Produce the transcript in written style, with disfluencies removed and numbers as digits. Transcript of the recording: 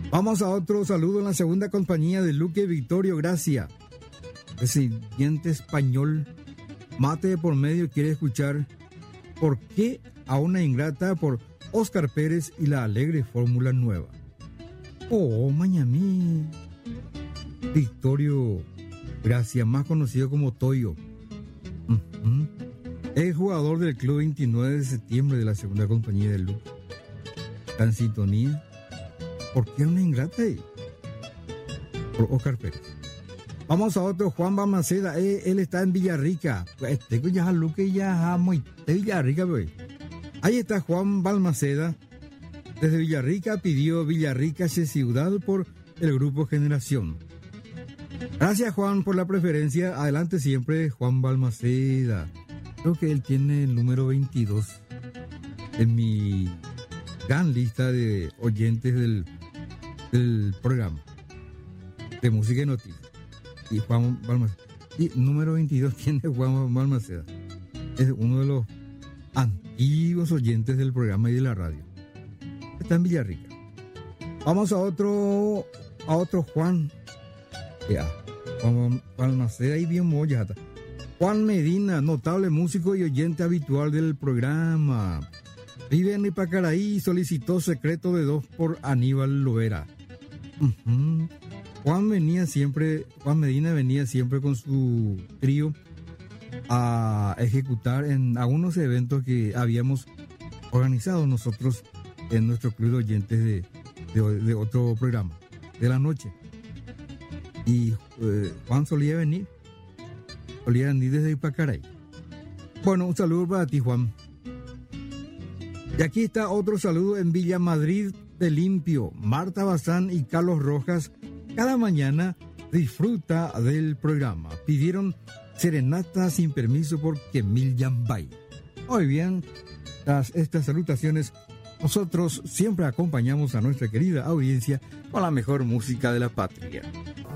Vamos a otro saludo en la segunda compañía de Luque Victorio Gracia. Residente español, mate de por medio, quiere escuchar ¿Por qué a una ingrata? Por Óscar Pérez y la alegre fórmula nueva. Oh, Mañamí. Victorio Gracia, más conocido como Toyo. Es jugador del Club 29 de septiembre de la segunda compañía de Luque. Está en sintonía. ¿Por qué una ingrata ahí? Por Óscar Pérez. Vamos a otro, Juan Balmaceda. Él está en Villarrica. Tengo ya Luque ya muy de Villarrica, pues. Ahí está Juan Balmaceda. Desde Villarrica pidió Villarrica se ciudad por el grupo Generación. Gracias, Juan, por la preferencia. Adelante siempre, Juan Balmaceda. Creo que él tiene el número 22 en mi gran lista de oyentes del programa de música y noticias. Y Juan Balmaceda. Y número 22 tiene Juan Balmaceda. Es uno de los antiguos oyentes del programa y de la radio. Está en Villarrica. Vamos a otro Juan. Ya. Juan Balmaceda y bien mollata. Juan Medina, notable músico y oyente habitual del programa. Vive en Ipacaraí y solicitó Secreto de Dos por Aníbal Lovera. Juan Medina venía siempre con su trío a ejecutar en algunos eventos que habíamos organizado nosotros en nuestro club de oyentes de otro programa de la noche. Y Juan solía venir desde Ipacaray. Bueno, un saludo para ti, Juan. Y aquí está otro saludo en Villa Madrid de Limpio. Marta Bazán y Carlos Rojas cada mañana disfruta del programa. Pidieron serenata sin permiso por Kemil Yambay. Muy bien, tras estas salutaciones, nosotros siempre acompañamos a nuestra querida audiencia con la mejor música de la patria.